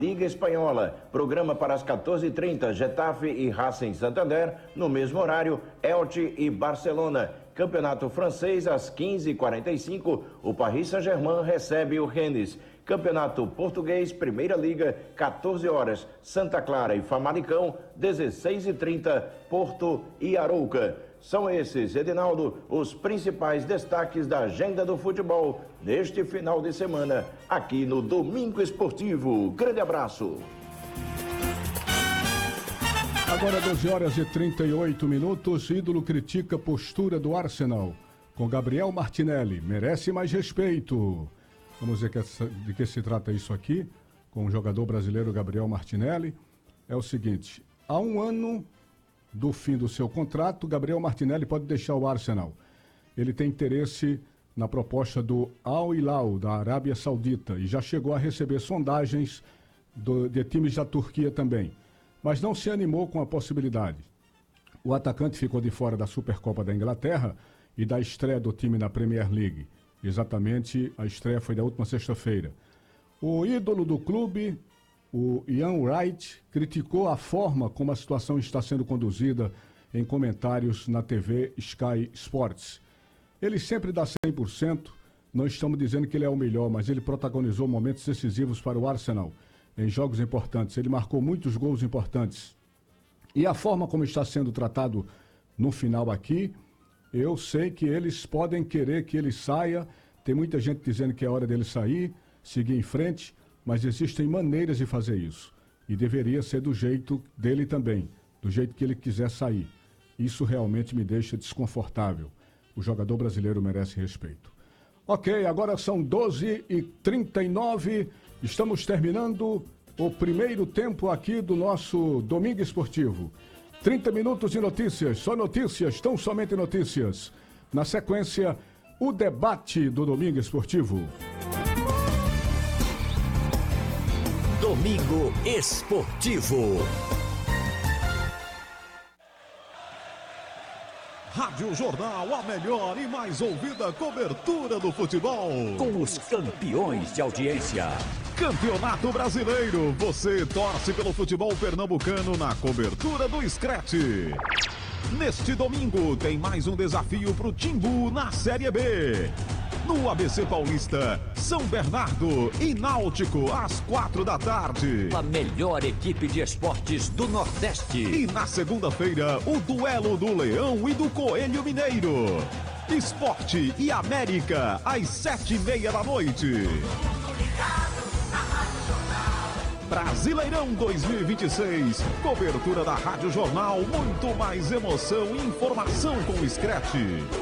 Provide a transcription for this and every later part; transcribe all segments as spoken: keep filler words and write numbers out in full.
Liga Espanhola, programa para as quatorze e trinta, Getafe e Racing Santander, no mesmo horário, Elche e Barcelona. Campeonato francês, às quinze e quarenta e cinco, o Paris Saint-Germain recebe o Rennes. Campeonato português, Primeira Liga, quatorze horas, Santa Clara e Famalicão, dezesseis e trinta, Porto e Arouca. São esses, Edinaldo, os principais destaques da agenda do futebol neste final de semana, aqui no Domingo Esportivo. Grande abraço. Agora doze horas e trinta e oito minutos, ídolo critica a postura do Arsenal. Com Gabriel Martinelli, merece mais respeito. Vamos ver de que se trata isso aqui, com o jogador brasileiro Gabriel Martinelli. É o seguinte, há um ano do fim do seu contrato, Gabriel Martinelli pode deixar o Arsenal. Ele tem interesse na proposta do Al Hilal, da Arábia Saudita, e já chegou a receber sondagens do, de times da Turquia também. Mas não se animou com a possibilidade. O atacante ficou de fora da Supercopa da Inglaterra e da estreia do time na Premier League. Exatamente, a estreia foi da última sexta-feira. O ídolo do clube, o Ian Wright, criticou a forma como a situação está sendo conduzida em comentários na T V Sky Sports. Ele sempre dá cem por cento, não estamos dizendo que ele é o melhor, mas ele protagonizou momentos decisivos para o Arsenal em jogos importantes. Ele marcou muitos gols importantes. E a forma como está sendo tratado no final aqui, eu sei que eles podem querer que ele saia, tem muita gente dizendo que é hora dele sair, seguir em frente, mas existem maneiras de fazer isso. E deveria ser do jeito dele também, do jeito que ele quiser sair. Isso realmente me deixa desconfortável. O jogador brasileiro merece respeito. Ok, agora são doze e trinta e nove, estamos terminando o primeiro tempo aqui do nosso Domingo Esportivo. trinta minutos de notícias, só notícias, tão somente notícias. Na sequência, o debate do Domingo Esportivo. Domingo Esportivo. Rádio Jornal, a melhor e mais ouvida cobertura do futebol. Com os campeões de audiência. Campeonato Brasileiro, você torce pelo futebol pernambucano na cobertura do Scratch. Neste domingo tem mais um desafio pro Timbu na Série B. No A B C Paulista, São Bernardo e Náutico, às quatro da tarde. A melhor equipe de esportes do Nordeste. E na segunda-feira, o duelo do Leão e do Coelho Mineiro. Esporte e América, às sete e meia da noite. Brasileirão dois mil e vinte e seis, cobertura da Rádio Jornal, muito mais emoção e informação com o Scratch.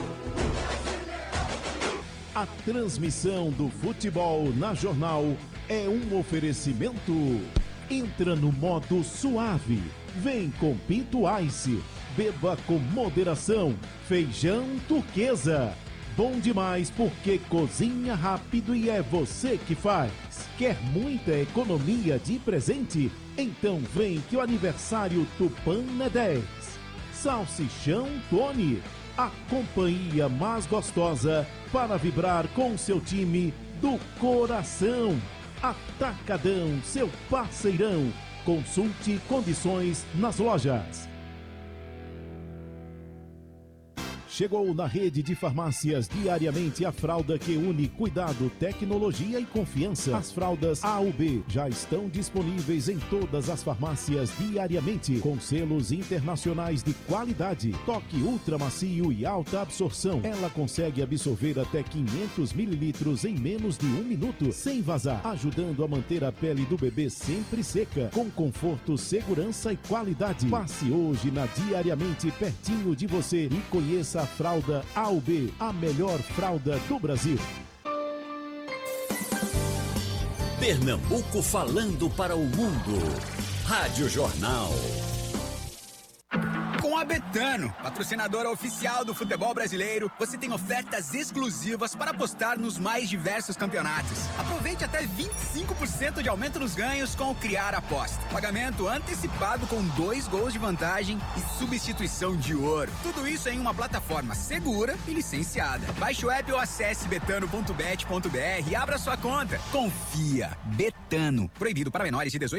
A transmissão do futebol na Jornal é um oferecimento. Entra no modo suave, vem com Pinto Ice, beba com moderação, feijão turquesa. Bom demais porque cozinha rápido e é você que faz. Quer muita economia de presente? Então vem que o aniversário Tupã é dez. Salsichão Tony, a companhia mais gostosa para vibrar com seu time do coração. Atacadão, seu parceirão. Consulte condições nas lojas. Chegou na rede de farmácias diariamente a fralda que une cuidado, tecnologia e confiança. As fraldas A U B já estão disponíveis em todas as farmácias diariamente, com selos internacionais de qualidade, toque ultra macio e alta absorção. Ela consegue absorver até quinhentos mililitros em menos de um minuto, sem vazar, ajudando a manter a pele do bebê sempre seca, com conforto, segurança e qualidade. Passe hoje na Diariamente pertinho de você e conheça a fralda A U B, a melhor fralda do Brasil. Pernambuco falando para o mundo. Rádio Jornal. Com a Betano, patrocinadora oficial do futebol brasileiro, você tem ofertas exclusivas para apostar nos mais diversos campeonatos. Aproveite até vinte e cinco por cento de aumento nos ganhos com o Criar Aposta. Pagamento antecipado com dois gols de vantagem e substituição de ouro. Tudo isso em uma plataforma segura e licenciada. Baixe o app ou acesse betano ponto bet ponto br e abra sua conta. Confia. Betano. Proibido para menores de dezoito